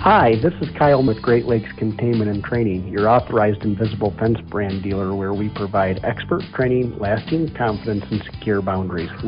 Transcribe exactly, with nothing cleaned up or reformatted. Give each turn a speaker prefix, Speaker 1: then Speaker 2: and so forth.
Speaker 1: Hi, this is Kyle with Great Lakes Containment and Training, your authorized invisible fence brand dealer where we provide expert training, lasting confidence, and secure boundaries.